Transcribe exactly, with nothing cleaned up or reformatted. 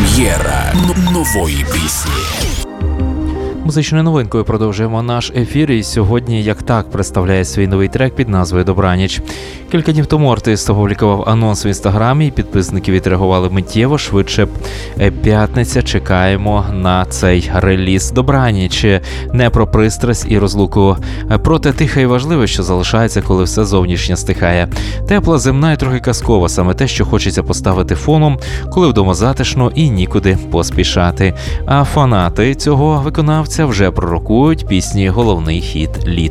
Прем'єра нової пісні. Музичною новинкою продовжуємо наш ефір, і сьогодні «Як так» представляє свій новий трек під назвою «Добраніч». Кілька днів тому артист опублікував анонс в інстаграмі, і підписники відреагували миттєво, швидше. П'ятниця, чекаємо на цей реліз. «Добраніч» не про пристрасть і розлуку, про те тихе і важливе, що залишається, коли все зовнішнє стихає. Тепла, земна і трохи казкова, саме те, що хочеться поставити фоном, коли вдома затишно і нікуди поспішати. А фанати цього виконавця вже пророкують пісні «Головний хіт літа».